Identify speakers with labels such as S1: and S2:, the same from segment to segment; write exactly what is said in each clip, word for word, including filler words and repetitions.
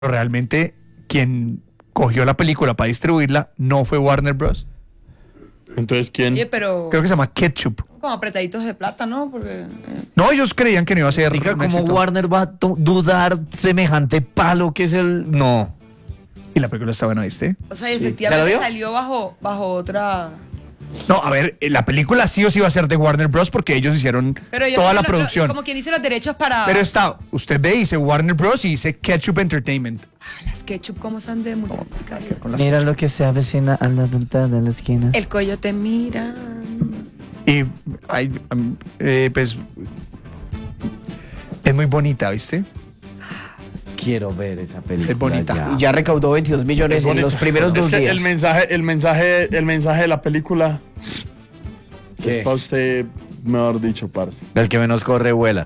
S1: realmente quien cogió la película para distribuirla no fue Warner Bros.
S2: Entonces, ¿quién?
S3: Oye, pero
S1: Creo que se llama Ketchup.
S3: como apretaditos de plata, ¿no? Porque eh,
S1: No, ellos creían que no iba a ser
S4: Diga,
S1: un
S4: ¿cómo
S1: éxito.
S4: Warner va a to- dudar semejante palo que es el...? No.
S1: Y la película está buena, ¿viste?
S3: o sea,
S4: ¿Ya la
S3: efectivamente
S4: vio?
S3: salió bajo bajo otra.
S1: No, a ver, la película sí o sí va a ser de Warner Bros. Porque ellos hicieron
S3: Pero yo
S1: toda
S3: creo
S1: la
S3: que lo- lo-
S1: producción.
S3: como quien dice los derechos para.
S1: Pero está, usted ve y dice Warner Bros. y dice Ketchup Entertainment.
S3: Ah, las ketchup, ¿cómo son de multiplicación?
S1: Con las-
S4: Mira lo que se avecina a la ventana de la esquina.
S3: El coyote mira.
S1: Y, ay, am, eh, pues, es muy bonita, ¿viste?
S4: Quiero ver esa película.
S1: Es bonita.
S4: ya.
S5: Ya recaudó veintidós millones
S2: Es
S5: en
S2: bonito.
S5: los primeros
S2: Es
S5: dos
S2: que
S5: días.
S2: el mensaje, el mensaje, el mensaje de la película
S4: ¿Qué?
S2: es para usted, mejor dicho, parce.
S4: El que menos corre vuela.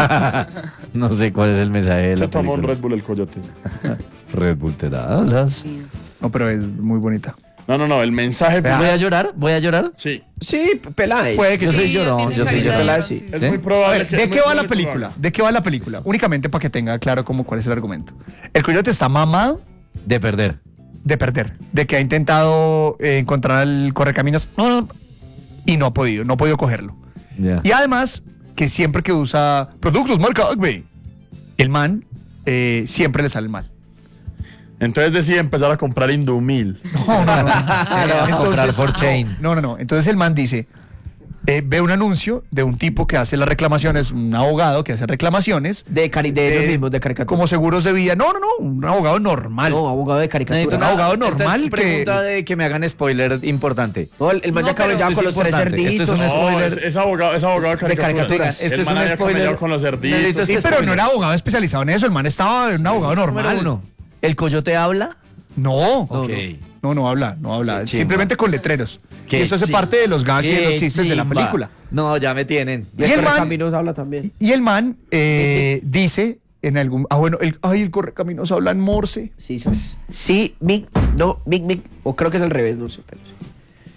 S4: No sé cuál es el mensaje de
S2: Se
S4: la
S2: tomó un
S4: película.
S2: Red Bull el coyote.
S4: Red Bull te da alas.
S1: No, pero es muy bonita.
S2: No, no, no, el mensaje
S4: ¿Voy a llorar? ¿Voy a llorar?
S2: sí.
S5: Sí, Peláez.
S1: Puede que
S4: Yo
S1: sí.
S4: soy
S3: Sí,
S4: llorón,
S3: tiene
S4: yo soy
S3: calidad,
S4: llorón.
S5: sí.
S2: Es
S4: ¿Sí?
S2: muy
S1: A
S2: probable
S1: ver,
S2: que
S1: ¿de
S2: es
S1: qué
S2: muy-
S1: va la
S2: muy
S1: película?
S2: probable.
S1: ¿De qué va la película? Únicamente para que tenga claro cómo cuál es el argumento. El coyote está mamado
S4: De perder.
S1: de perder, de que ha intentado eh, encontrar el correcaminos no, no, y no ha podido, no ha podido cogerlo.
S4: Ya.
S1: Y además, que siempre que usa productos marca Acme, el man eh, siempre le sale mal.
S2: Entonces decide empezar a comprar Indumil.
S1: No, no, no.
S4: a comprar por chain.
S1: No, no, no. Entonces el man dice, eh, ve un anuncio de un tipo que hace las reclamaciones, un abogado que hace reclamaciones.
S5: De, cari de ellos
S1: eh,
S5: mismos, de caricatura.
S1: Como seguros de vida. No, no, no. Un abogado normal.
S5: No, abogado de caricatura.
S4: Necesito
S1: un
S4: una-
S1: abogado
S4: esta es
S1: normal que-
S4: pregunta de que me hagan spoiler importante.
S5: No, el, el man
S3: No,
S5: ya
S3: pero
S5: cabellado
S4: esto
S5: con
S4: es
S5: los tres
S4: importante. Esto es
S5: cerditos.
S4: un
S2: No,
S4: spoiler.
S2: es, es abogado, es abogado de caricaturas.
S5: caricaturas.
S4: Esto
S2: el
S4: es
S2: man
S4: un
S2: había
S4: spoiler.
S2: camellado con los cerditos.
S4: Necesito
S1: Sí,
S4: este
S1: pero no
S4: spoiler.
S1: era abogado especializado en eso. El man estaba un abogado normal.
S4: Número uno. ¿El coyote habla?
S1: No.
S4: Ok.
S1: No, no habla, no habla.
S4: Qué chimba.
S1: Simplemente con letreros.
S4: Qué
S1: Y eso hace
S4: chimba.
S1: parte de los gags y de
S4: Qué
S1: los chistes de la
S4: chimba.
S1: película.
S4: No, ya me tienen.
S5: Y
S1: Y
S5: el
S1: el man-
S5: correcaminos habla también.
S1: Y el man eh, dice en algún... Ah, bueno, el, ay, el correcaminos habla en morse.
S5: Sí, sas. Sí, mic, no, mic, mic. O creo que es al revés, no sé. Pero sí.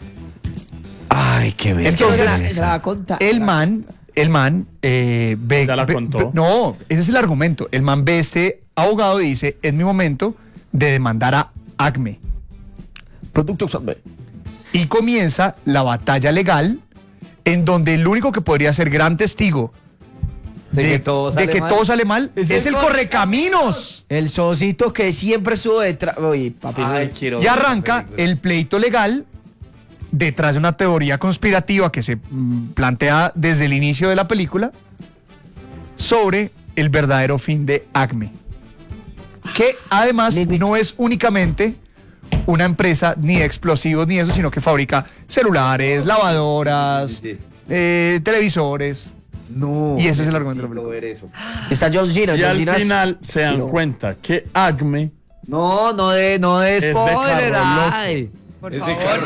S4: Ay, qué
S1: Es que
S5: se la,
S1: entonces,
S5: se la va a contar.
S1: el man, el man eh, ve...
S2: Ya la
S1: ve-
S2: contó.
S1: ve- no, ese es el argumento. El man ve este abogado y dice, es mi momento de demandar a Acme.
S5: Productos Acme.
S1: Y comienza la batalla legal en donde el único que podría ser gran testigo
S4: De que todo sale
S1: de que
S4: mal.
S1: todo sale mal
S4: Es
S1: es,
S4: el
S1: el correcaminos.
S5: El socito que siempre estuvo detrás. Oye, papi.
S4: Ay,
S5: no.
S4: quiero
S1: Y
S4: ver
S1: arranca
S4: esa película.
S1: el pleito legal detrás de una teoría conspirativa que se mm, plantea desde el inicio de la película sobre el verdadero fin de Acme. Que además
S5: Ni- ni-
S1: no es únicamente una empresa ni de explosivos ni eso, sino que fabrica celulares, lavadoras,
S4: Sí, sí.
S1: eh, televisores.
S4: No.
S1: Y ese es el argumento de la
S4: necesito
S1: película.
S4: ver eso.
S5: Está John Cena.
S2: Y
S5: John
S2: al
S5: Cena es-
S2: final se dan
S5: Tiro.
S2: cuenta que Acme
S4: No, no de, no de
S2: Es de
S4: spoiler.
S2: carro loco.
S4: ay.
S3: Por
S4: Es de
S3: favor.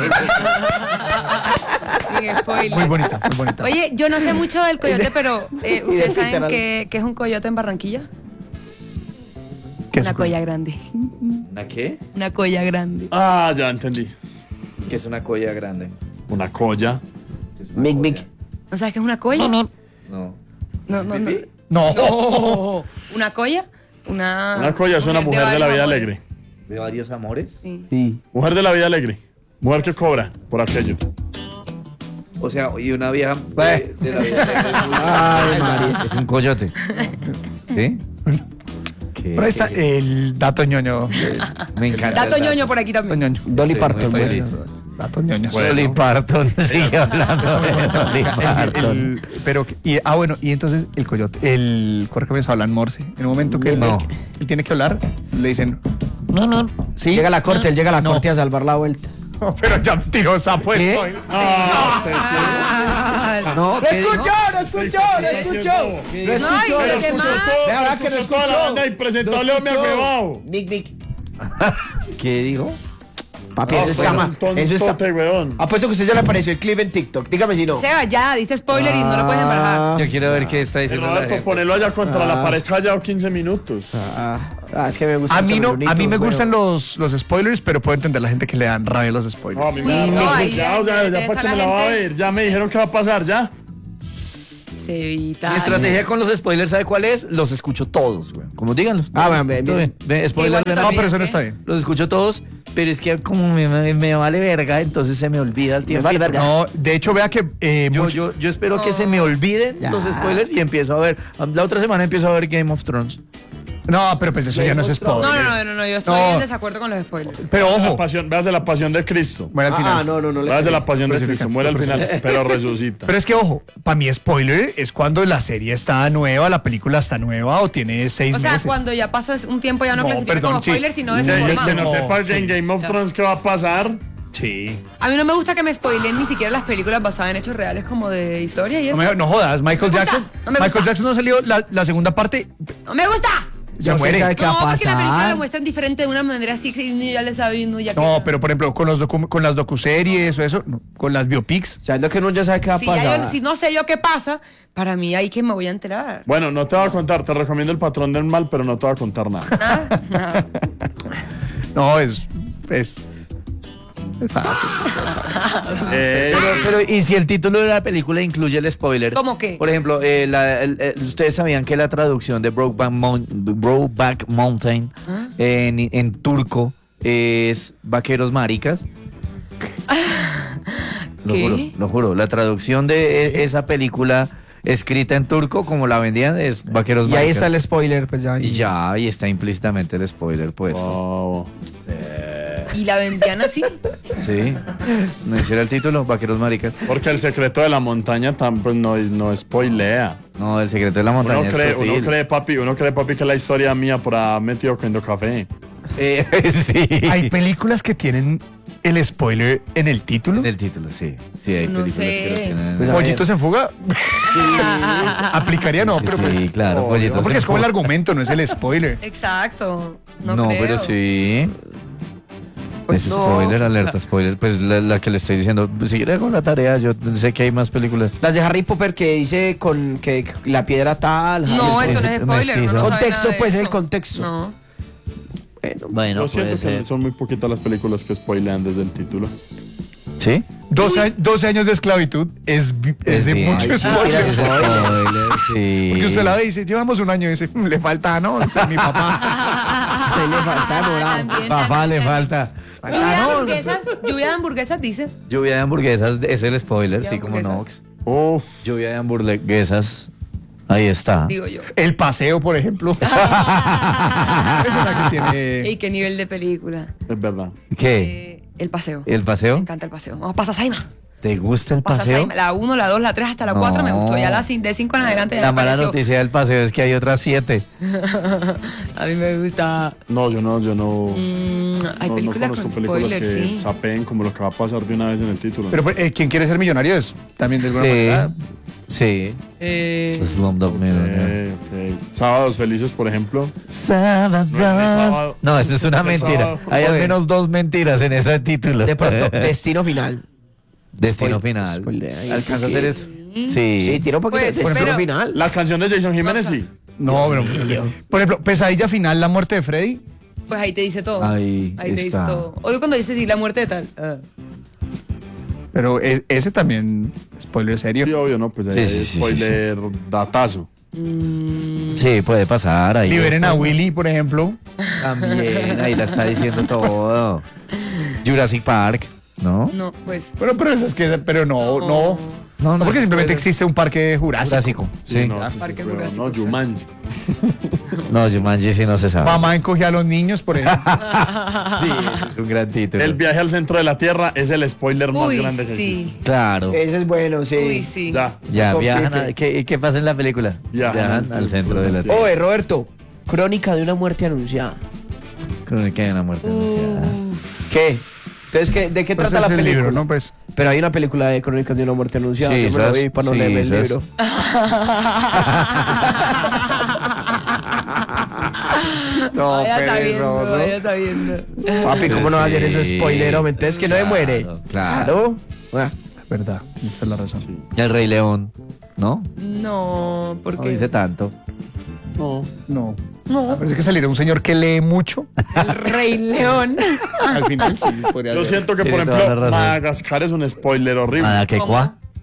S3: Sin spoiler.
S1: Muy bonita, muy bonita.
S3: Oye, yo no sé mucho del coyote, pero eh,
S5: Y de
S3: ¿ustedes saben
S5: literal.
S3: qué, qué es un coyote en Barranquilla?
S1: ¿Qué es
S3: Una
S1: eso?
S3: colla grande.
S4: ¿Una qué?
S3: Una colla grande.
S2: Ah, ya entendí.
S4: Que es una colla grande.
S2: Una colla.
S4: ¿Qué es una
S5: Mic,
S4: colla?
S5: mic.
S3: ¿No sabes qué es una colla? No,
S4: No.
S3: no, no. no.
S1: No.
S3: No. ¿Una colla? Una,
S2: Una colla es una mujer de la
S3: varios
S2: vida
S3: amores.
S2: alegre.
S4: ¿De varios amores?
S3: Sí.
S5: Sí.
S2: Mujer de la vida alegre. Mujer que cobra por aquello.
S4: O sea, y una vieja
S1: Bueno.
S4: de, de la vida.
S5: Ay, María.
S4: Es un coyote. ¿Sí? ¿Qué?
S1: Pero ahí está el dato ñoño.
S4: Me encanta.
S3: Dato
S4: el
S3: ñoño por aquí
S1: Dato
S3: también.
S1: ñoño.
S5: Dolly
S4: Estoy
S5: Parton.
S4: muy
S5: bueno.
S4: feliz.
S1: Dato ñoño.
S2: Bueno.
S4: Dolly Parton. Sigue hablando de Dolly
S1: El-
S4: Parton.
S1: el- pero, y, ah, bueno, y entonces el coyote, el correcaminos habla en morse. En el momento que él,
S4: No.
S1: él tiene que hablar, le dicen, no, no, sí.
S5: Llega a la corte, él llega a la
S1: No.
S5: corte a salvar la vuelta.
S1: Pero ya tiró sapo el
S4: ¿Qué?
S1: spoiler.
S2: Ah, usted sí.
S3: Ah,
S4: No,
S5: ¡Lo
S4: ¿qué dijo?
S5: escuchó, lo escuchó, lo escuchó! ¡Lo
S3: No,
S5: escuchó,
S3: y
S5: lo
S3: los
S5: escuchó!
S3: demás.
S5: Vea, vea que lo
S2: Escuchó toda la
S5: escuchó.
S2: banda y presentó
S5: Lo
S2: a Leo, mi
S5: escuchó.
S2: huevado.
S5: Mic, mic.
S4: ¿Qué dijo?
S5: Papi,
S2: No,
S5: eso
S2: fue
S5: está
S2: un
S5: mal.
S2: tontote,
S5: Eso está...
S2: weón.
S5: Apuesto que a usted ya le apareció el clip en TikTok. Dígame si no.
S3: Seba, ya, diste spoiler y no lo puedes embarjar.
S4: Yo quiero ver qué está
S2: El
S4: diciendo la
S2: Roberto,
S4: gente.
S2: ponelo allá contra la pared callado quince minutos.
S5: Ah, ah, es que me gusta
S1: A mí,
S5: mucho
S1: no,
S5: Brunito,
S1: a mí me
S5: bueno.
S1: gustan los, los spoilers, pero puedo entender la gente que le dan rabia a los
S2: No, a
S1: spoilers.
S2: mí
S3: Uy,
S2: me
S3: no,
S2: da
S3: ahí
S2: ya,
S3: debe-
S2: o sea,
S3: debe
S2: ya para
S3: estar
S2: que me
S3: la
S2: la va a
S3: gente-
S2: ver. Ya me dijeron que va a pasar, ya.
S3: Cevita.
S4: Mi estrategia con los spoilers, ¿sabe cuál es? Los escucho todos, güey. Como díganlos.
S5: Ah, bien, bien,
S4: Todo
S5: bien.
S4: Ve, spoiler
S3: Igual
S4: de
S3: yo
S4: nada.
S1: No,
S3: también,
S1: pero eso no
S3: ¿eh?
S1: está bien.
S4: Los escucho todos, pero es que como me, me- me vale verga, entonces se me olvida el tiempo.
S5: vale verga.
S1: No, de hecho, vea que eh,
S4: Yo,
S1: mucho-
S4: yo, yo espero que se me olviden
S5: Ya.
S4: los spoilers y empiezo a ver. La otra semana empiezo a ver Game of Thrones.
S1: No, pero pues eso ya no es spoiler.
S3: No, no, no, no, no, yo estoy
S1: No.
S3: en desacuerdo con los spoilers.
S1: Pero
S2: La
S1: ojo,
S2: pasión, véase la pasión de Cristo.
S1: muere al final.
S5: Ah, no, no, no. le
S2: Véase
S5: creo.
S2: la pasión de
S1: Crucifica.
S2: Cristo. Muere al final, pero resucita.
S1: Pero es que ojo, para mí spoiler es cuando la serie está nueva, la película está nueva o tiene seis
S3: O sea,
S1: meses.
S3: cuando ya pasas un tiempo ya no,
S1: No,
S3: clasifica
S1: perdón,
S3: como
S1: sí.
S3: spoiler, sino
S2: Que, que
S3: desinformado.
S2: no
S1: No,
S2: sepas
S1: sí.
S2: en Game of Thrones qué va a pasar.
S1: Sí.
S3: A mí no me gusta que me spoilen ni siquiera las películas basadas en hechos reales como de historia y
S1: No,
S3: eso.
S1: me- no jodas, Michael
S3: me gusta,
S1: Jackson.
S3: no me
S1: Michael
S3: gusta.
S1: Jackson no salió la, la segunda parte.
S3: ¡No me gusta!
S1: Se
S5: No se
S1: muere.
S5: sabe qué va
S3: No,
S5: a
S3: porque la película
S5: pasar.
S3: lo muestran diferente de una manera así, que uno ya le sabe, uno ya
S1: No,
S3: que-
S1: pero por ejemplo, con, los docu- con las docuseries o eso, no, con las biopics.
S5: Sabiendo que uno ya sabe qué va a
S3: si, ya
S5: pasar.
S3: yo- si no sé yo qué pasa, para mí ahí que me voy a enterar.
S2: Bueno, no te voy a contar. Te recomiendo El Patrón del Mal, pero no te voy a contar nada.
S3: Nada, nada.
S1: No, es. es es fácil.
S2: Eh,
S4: Pero, pero, ¿y si el título de la película incluye el spoiler?
S3: ¿Cómo qué?
S4: Por ejemplo, eh, la- el- el- ustedes sabían que la traducción de Brokeback, Moun- Brokeback Mountain
S3: ¿Ah?
S4: en, en turco es Vaqueros Maricas. Lo
S3: ¿Qué?
S4: juro, lo juro. La traducción de e- esa película escrita en turco, como la vendían, es Vaqueros
S5: Y
S4: Maricas.
S5: ahí está el spoiler, pues ya.
S4: Y ya, ahí está implícitamente el spoiler puesto.
S2: oh.
S3: ¿Y la vendían así?
S4: Sí. ¿No hiciera el título? Vaqueros Maricas.
S2: Porque el secreto de la montaña tam- pues, no, no spoilea.
S4: No, el secreto de la montaña
S2: Uno
S4: es
S2: cree,
S4: sutil.
S2: uno cree, papi, uno cree, papi, que la historia mía por haber metido cogiendo café.
S4: Eh, sí.
S1: Hay películas que tienen el spoiler en el título.
S4: En el título, sí. Sí, hay
S3: No
S4: películas que lo
S3: sé.
S4: tienen.
S5: Pues, a
S1: Pollitos en fuga. Aplicaría, no,
S4: Sí,
S1: pero
S4: sí,
S1: pues.
S4: claro,
S1: no,
S4: Pollitos
S1: no, porque
S4: en
S1: es como el
S4: fuga.
S1: argumento, no es el spoiler.
S3: Exacto. No,
S4: No,
S3: creo.
S4: pero sí.
S3: Pues
S4: es
S3: no.
S4: spoiler, alerta, spoiler. Pues la, la que le estoy diciendo, si quiere con la tarea, yo sé que hay más películas.
S5: Las de Harry Potter que dice con que la piedra tal.
S3: No,
S5: Harry
S3: eso no
S5: Potter.
S3: es spoiler.
S4: mestizo.
S3: uno no sabe
S5: Contexto,
S3: nada de
S5: pues,
S3: eso.
S5: el contexto.
S3: No.
S5: Bueno,
S4: Bueno,
S2: Yo siento
S4: puede
S2: que
S4: ser.
S2: son muy poquitas las películas que spoilean desde el título.
S4: ¿Sí?
S1: doce, a- doce años de esclavitud es, vi- es de
S4: bien.
S1: mucho
S5: Ay, sí,
S1: spoiler.
S5: mira,
S4: Spoiler, sí.
S1: Porque usted la ve y dice, llevamos un año y dice, "Mm, le falta, ¿no? Ese es mi papá.
S5: ahí le fa- está demorado.
S3: También,
S4: Papá,
S3: también,
S4: le
S3: también.
S4: falta.
S3: Lluvia de
S1: Ah, no,
S3: hamburguesas, lluvia de hamburguesas dice.
S4: Lluvia de hamburguesas, es el spoiler,
S3: Lluvia
S4: sí,
S3: de
S4: como
S3: hamburguesas.
S4: no.
S2: Uf.
S4: Lluvia de hamburguesas, ahí está.
S3: Digo yo.
S1: El paseo, por ejemplo. es una que tiene.
S3: ¿Y qué nivel de película?
S2: Es verdad.
S4: ¿Qué?
S3: Eh, el paseo.
S4: ¿El
S3: Me
S4: paseo?
S3: encanta el paseo. Vamos a pasar Saima.
S4: ¿Te gusta el
S3: Pasa
S4: paseo?
S3: Saima. La uno, la dos, la tres, hasta la cuatro me
S4: No.
S3: gustó. Ya la cin- de cinco en adelante ya
S4: La
S3: me
S4: mala
S3: pareció.
S4: noticia del paseo es que hay otras siete.
S3: A mí me gusta.
S2: No, yo no, yo no.
S3: Mm, hay
S2: no, no
S3: películas
S2: conozco
S3: con
S2: películas
S3: spoilers,
S2: que
S3: sí.
S2: sapeen como lo que va a pasar de una vez en el título.
S1: Pero pues, eh, ¿quién quiere ser millonario es también de alguna
S4: Sí,
S1: manera?
S4: sí.
S3: Eh,
S4: Slumdog Millionaire.
S2: Ok, ok. Sábados felices, por ejemplo.
S4: Sábados.
S2: No es mi sábado.
S4: No, eso es una
S2: Es el
S4: mentira.
S2: sábado.
S4: Hay al
S5: Joder.
S4: menos dos mentiras en ese título.
S5: De pronto, destino final.
S4: Destino
S5: Spoil-
S4: final.
S5: spoiler ahí,
S4: ¿Alcanza a
S5: sí.
S4: hacer eso?
S5: Sí,
S4: Sí.
S5: tira un poquito
S3: Pues,
S5: de destino
S3: pero-
S5: final.
S2: La canción de Jason Jiménez, sí.
S1: No, pero. Por ejemplo, pesadilla final, la muerte de Freddy.
S3: pues ahí te dice todo.
S4: Ahí
S3: te dice
S4: está.
S3: todo. Odio cuando dice sí, la muerte de tal. Ah.
S1: Pero e- ese también, spoiler serio.
S2: Sí, obvio, ¿no? Pues ahí
S4: Sí,
S2: hay
S4: sí, sí, sí,
S2: spoiler datazo.
S4: Sí, puede pasar. Ahí
S1: Liberen
S4: está.
S1: a Willy, por ejemplo.
S4: También, ahí la está diciendo todo. Jurassic Park, ¿no?
S3: No, pues.
S1: Pero, pero eso es que. Pero no, no.
S4: No,
S1: No, porque
S4: es
S1: simplemente
S4: spoiler.
S1: existe un parque jurásico.
S4: Jurásico. Sí.
S2: no, sí, sí,
S3: Parque
S2: pero
S3: Jurásico,
S2: no,
S3: exacto.
S2: Jumanji.
S4: No, Jumanji sí no se sabe.
S1: Mamá encoge a los niños, por ejemplo.
S4: Sí, es un gran título.
S2: El viaje al centro de la Tierra es el spoiler más
S3: Uy,
S2: grande que
S3: sí.
S2: existe.
S4: Claro.
S5: Ese es bueno, sí.
S3: Uy, sí.
S2: Ya.
S4: Ya,
S5: Complique.
S4: viajan a, ¿qué, ¿qué pasa en la película?
S2: Viajan
S4: al centro de la Tierra.
S5: Oye, Roberto, crónica de una muerte anunciada.
S4: Crónica de una muerte anunciada.
S3: Uf.
S5: ¿Qué? Entonces, ¿qué- ¿de qué
S1: Pues
S5: trata la
S1: ese es el
S5: película?
S1: libro, ¿no? Pues.
S5: Pero hay una película de crónicas de una muerte anunciada.
S4: Sí,
S5: Yo me lo
S4: esas-
S5: vi para no
S4: sí,
S5: leerme el
S4: esas-
S5: libro.
S1: No,
S3: Vaya sabiendo, vaya sabiendo.
S5: Papi, ¿cómo no va a hacer eso
S4: Sí.
S5: spoiler? hombre? Entonces, que no se muere.
S4: Claro.
S5: Ah,
S1: Verdad, esa es la razón.
S4: El Rey León, ¿no?
S3: No,
S4: No
S3: porque.
S4: dice tanto.
S2: No.
S1: No. No. Parece que saliera un señor que lee mucho.
S3: El Rey León.
S1: Al final sí podría
S2: Yo
S1: ser.
S2: siento que, por
S4: Tiene toda la
S2: ejemplo,
S4: razón.
S2: Madagascar es un spoiler horrible.
S4: Nada que
S3: ¿Cómo?
S4: cuá.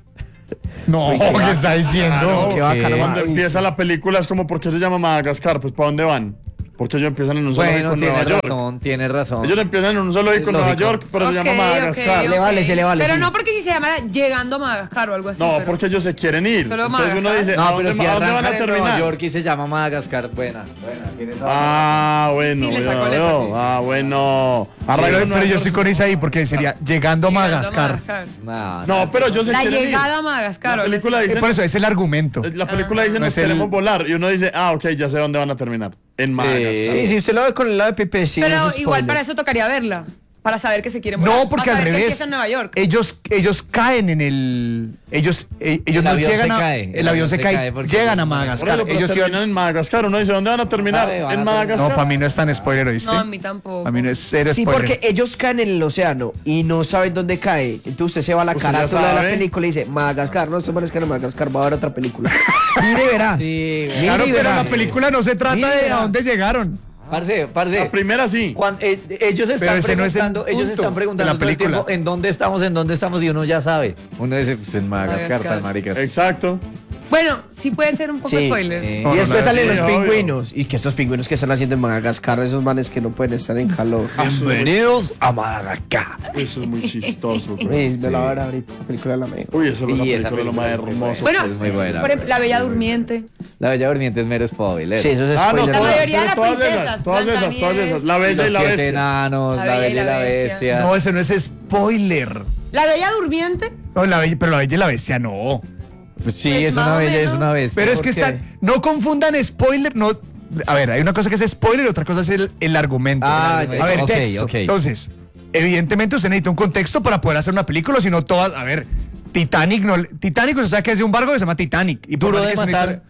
S1: No,
S5: Uy, qué
S1: ¿qué está diciendo?
S2: Claro,
S5: Qué bacano.
S2: Cuando
S5: Uy.
S2: empieza la película es como, ¿por qué se llama Madagascar? Pues ¿para dónde van? Porque ellos empiezan en un solo
S4: Bueno,
S2: disco en
S4: tiene
S2: Nueva York.
S4: razón, tiene razón.
S2: Ellos empiezan en un solo disco en Nueva
S4: Lógico.
S2: York, pero
S3: Ok,
S2: se llama Madagascar.
S3: ok,
S5: Se le
S3: ok.
S5: vale, se le vale,
S3: Pero
S5: sí.
S3: no porque si se llamara Llegando a Madagascar o algo así.
S2: No,
S3: pero-
S2: porque ellos se quieren ir.
S3: Solo
S2: Entonces uno
S3: Madagascar.
S2: dice, ¿a
S4: No,
S2: dónde,
S4: pero si
S2: a dónde van
S4: arrancan
S2: a
S4: en Nueva
S2: terminar?
S4: York y se llama Madagascar, buena, buena. Tiene toda la
S2: Ah, bueno,
S3: Sí, le sacó
S2: veo,
S3: el
S2: veo.
S3: esa,
S2: Ah, bueno.
S1: Pero,
S2: Arrancan en
S1: pero
S2: Nueva
S1: yo
S2: York.
S1: estoy con Isaí porque sería llegando a
S3: Llegando
S1: Madagascar.
S4: No,
S2: No, pero ellos se
S3: La
S2: quieren ir.
S3: llegada a Madagascar.
S2: La
S3: o algo
S2: película
S3: así.
S1: Eh,
S2: dice,
S1: Por eso es el argumento.
S2: la película dice
S1: No
S2: nos
S1: es el-
S2: queremos volar y uno dice, ah, ok, ya sé dónde van a terminar. En Madagascar.
S5: Sí, si usted lo ve con el lado de Pipe, sí.
S3: Pero
S5: es
S3: igual
S5: spoiler.
S3: para eso tocaría verla. Para saber que se quieren volar.
S1: No, porque
S3: Para
S1: al
S3: saber que
S1: revés.
S3: empieza en Nueva York.
S1: Ellos, ellos caen en el. Ellos, eh, ellos
S4: El
S1: no
S4: avión
S1: llegan
S4: se
S1: a.
S4: cae,
S1: El, avión se cae.
S4: porque
S1: Llegan a
S4: ellos-
S2: Por
S1: Madagascar.
S2: eso, pero
S1: Ellos
S2: terminan
S1: iban.
S2: en Madagascar. Uno dice, ¿dónde van a terminar?
S4: sabe, van a
S2: En
S4: terminar.
S2: Madagascar.
S1: No, para mí no es tan spoiler, ¿oíste?
S3: No, a mí tampoco.
S1: A mí no es cero
S5: Sí,
S1: spoiler.
S5: porque ellos caen en el océano y no saben dónde cae. Entonces usted se va a la
S2: Usted ya
S5: carátula de la
S2: sabe.
S5: película y dice, Madagascar, no, se parece que en Madagascar va a haber otra película. Mire, verás.
S4: Sí, güey.
S5: Mire
S1: Claro,
S5: y
S1: pero
S5: verá.
S1: la película no se trata
S5: Mira.
S1: de a dónde llegaron.
S4: Parce, parce.
S2: La primera sí.
S4: Cuando, eh, ellos
S1: Pero
S4: están
S1: ese no es el
S4: preguntando, ellos
S1: punto
S4: están
S1: de
S4: preguntando
S1: la
S4: todo el
S1: película.
S4: tiempo en dónde estamos, en dónde estamos y uno ya sabe. Uno dice, pues en Madagascar,
S3: Madagascar.
S4: tal marica.
S2: Exacto.
S3: Bueno, sí puede ser un poco
S5: Sí.
S3: spoiler.
S4: Eh,
S1: No,
S5: Y
S1: no,
S5: después
S1: la-
S5: salen
S2: sí,
S5: los
S2: obvio.
S5: pingüinos. Y que estos pingüinos que están haciendo en Madagascar, esos manes que no pueden estar en calor.
S4: Bienvenidos a Madagascar.
S2: Eso es muy chistoso. güey.
S5: Uy, me la voy a ver ahorita, esa película la me.
S2: Uy, esa es la
S4: Y esa
S2: película lo más
S4: película es muy
S2: hermoso.
S3: Bueno,
S4: Es muy buena.
S3: por ejemplo, La Bella Durmiente.
S4: La Bella Durmiente es mero spoiler.
S5: Sí, eso es
S2: Ah, no,
S5: spoiler.
S3: La
S2: todas,
S3: mayoría de las
S2: todas
S3: princesas,
S2: esas, todas esas, todas
S3: Blancanieves.
S2: esas. La Bella
S4: Los
S2: y la
S4: siete
S2: Bestia.
S4: enanos,
S3: La
S4: la
S3: Bella y
S4: Bella y
S3: la
S4: la
S3: Bestia.
S4: Bestia.
S1: No, ese no es spoiler.
S3: La Bella Durmiente.
S1: No, la bella, pero la bella y la bestia no.
S4: Pues sí,
S3: Pues
S4: es
S3: más
S4: una
S3: o
S4: bella, es
S3: menos.
S4: una bestia.
S1: Pero es que
S5: ¿por qué?
S1: están. No confundan spoiler, no. A ver, hay una cosa que es spoiler y otra cosa es el, el argumento.
S5: Ah,
S1: a ver,
S4: ok,
S1: texto.
S4: ok.
S1: Entonces, evidentemente usted necesita un contexto para poder hacer una película, si no todas. A ver, Titanic, no, Titanic, usted sabe que es de un barco que se llama Titanic. Y por
S4: Duro
S1: más
S4: de
S1: que es una
S4: matar.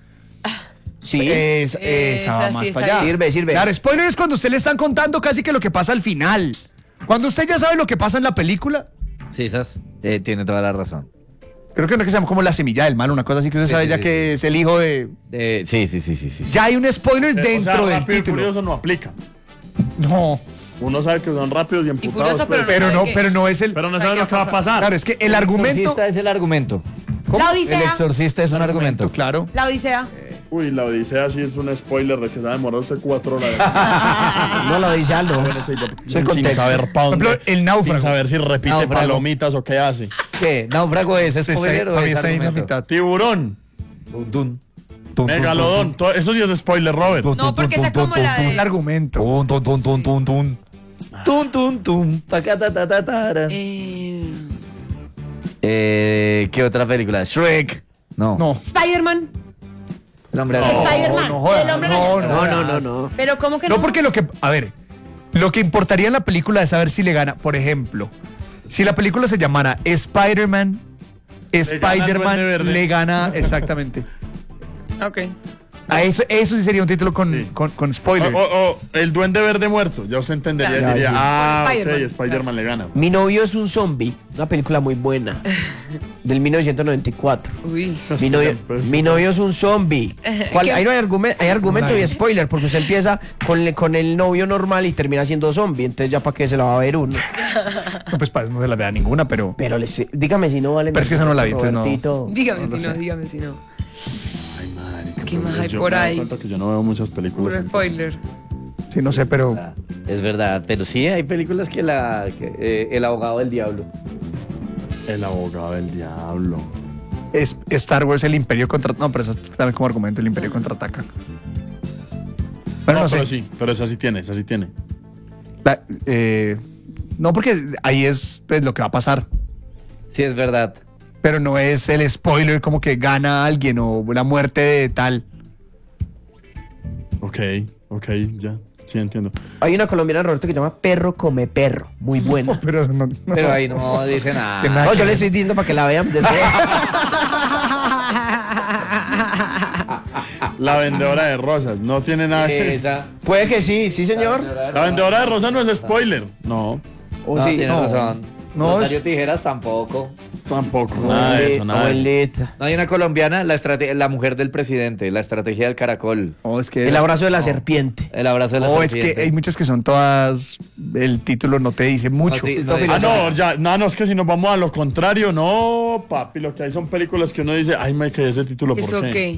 S5: Sí.
S1: historia- Es,
S3: Eh,
S1: esa va
S3: esa
S1: más
S3: sí
S1: para
S3: está
S1: allá.
S3: bien.
S5: Sirve, sirve.
S1: Claro, spoiler es cuando usted le están contando casi que lo que pasa al final. Cuando usted ya sabe lo que pasa en la película,
S4: Sí, esas eh, tiene toda la razón.
S1: creo que no es que se llama como la semilla del mal, una cosa así que usted
S4: Sí,
S1: sabe
S4: sí,
S1: ya
S4: sí,
S1: que es el hijo de.
S4: Eh, sí, sí, sí, sí, sí. sí.
S1: Ya hay un spoiler
S2: Eh,
S1: dentro
S2: o sea,
S1: del
S2: Rápido y
S1: título.
S2: Furioso no aplica.
S1: No,
S2: Uno sabe que son rápidos y emputados.
S3: Furioso,
S2: pues,
S3: pero
S1: pero
S3: ¿sabe
S1: no,
S3: qué?
S1: pero no es el.
S2: pero no
S3: ¿Sabe
S2: saben
S3: qué
S2: lo que va a
S3: va a pasar?
S2: pasar.
S1: Claro, es que el
S4: El
S1: argumento.
S4: exorcista es el argumento.
S3: La
S4: El
S3: Odisea.
S4: exorcista es un argumento.
S1: Claro.
S3: La Odisea.
S2: Uy, la Odisea sí es un spoiler de que se va a demorar usted cuatro horas.
S5: No lo dice Aldo.
S2: Bueno, sí, sin
S5: contexto.
S2: saber pa'
S1: Por
S2: dónde.
S1: ejemplo, el náufrago.
S2: Sin saber si repite
S4: Náufrago.
S2: palomitas o qué hace.
S4: ¿Qué? ¿Náufrago es
S1: Está-
S4: spoiler o
S1: para mí
S4: es
S1: está ahí en la
S4: argumento?
S1: mitad.
S2: Tiburón.
S4: Dun, dun.
S2: Megalodón. todo- Eso sí es spoiler, Robert.
S3: No, porque esa es como la
S1: Un
S3: de.
S1: argumento.
S4: Tun, tun, tun, tun, tun, tun. Tun, tun, tun. Pacatatatara.
S3: Eh,
S4: Eh, ¿Qué otra película? Shrek. No.
S1: No.
S3: Spider-Man.
S4: El hombre
S2: No.
S4: araña.
S3: Spider-Man.
S1: no jodas,
S3: el hombre
S1: no,
S3: araña.
S5: No, no, no, no.
S3: Pero ¿cómo que no?
S1: No, porque lo que. A ver. Lo que importaría en la película es saber si le gana. Por ejemplo, si la película se llamara Spider-Man,
S2: gana el Duende
S1: Spider-Man
S2: Verde.
S1: le gana. Exactamente.
S3: Ok.
S1: A eso, eso sí sería un título con,
S2: Sí.
S1: con, con
S2: O,
S1: spoiler.
S2: o- o el Duende Verde muerto. Ya usted entendería.
S3: Ya,
S2: diría,
S5: sí.
S2: ah,
S3: Spider-Man.
S2: ok, Spider-Man le gana.
S5: Mi novio es un zombie. Una película muy buena. Del mil novecientos noventa y cuatro.
S3: Uy.
S5: Mi novio,
S2: Pues,
S5: mi novio es un zombie. ¿Cuál?
S3: ¿Qué?
S5: Ahí no hay, argumen- hay argumento y spoiler, porque usted empieza con, el- con el novio normal y termina siendo zombie. Entonces, ya para qué se la va a ver uno.
S1: No, pues para eso no se la vea ninguna, pero.
S5: Pero les- dígame si no vale.
S1: Pero es que esa no la vi, entonces no.
S5: Robertito.
S3: Dígame si no, dígame si no.
S2: Ay, marica,
S3: ¿Qué
S2: pero
S3: más hay
S2: yo
S3: por
S2: me doy
S3: ahí?
S2: cuenta que yo no veo muchas películas.
S3: Puro spoiler.
S1: Sí, no sé, pero.
S4: Es verdad, pero sí hay películas que la. que, eh, El abogado del diablo.
S2: El abogado del diablo.
S1: Es Star Wars, el Imperio contra. No, pero eso también como argumento, el Imperio contraataca. Bueno,
S2: no,
S1: no,
S2: pero
S1: sé.
S2: sí, pero esa sí tiene, esa sí tiene.
S1: La- eh, no, porque ahí es pues, lo que va a pasar.
S4: Sí, es verdad.
S1: Pero no es el spoiler como que gana alguien o la muerte de tal.
S2: Ok, ok, ya. Sí, entiendo.
S5: Hay una colombiana, Roberto, que se llama Perro Come Perro. Muy buena.
S1: Pero eso no, no.
S4: Pero ahí no dice
S1: Que
S4: nada.
S1: nada.
S5: No, yo le estoy diciendo para que la vean. Después.
S2: La vendedora de rosas, no tiene nada que
S4: Esa.
S5: Puede que sí, sí, señor.
S2: La vendedora de rosas no es spoiler. No.
S5: O
S4: No,
S5: sí.
S4: tiene
S1: no.
S4: razón.
S1: No,
S4: Rosario
S1: es-
S4: Tijeras tampoco.
S2: Tampoco, nada de eso, nada de eso.
S5: Abuelita.
S4: No hay una colombiana, la, estrate- la mujer del presidente, la estrategia del caracol.
S1: Oh, es que
S5: El abrazo de la serpiente.
S4: El abrazo de la
S1: Oh, es
S4: serpiente.
S1: que hay muchas que son todas. El título no te dice mucho.
S4: No, sí, no,
S2: Ah, no, ya, no, no, es que si nos vamos a lo contrario, no, papi, lo que hay son películas que uno dice, ay, me quedé ese título, ¿por
S3: ¿Eso
S2: qué?
S3: qué?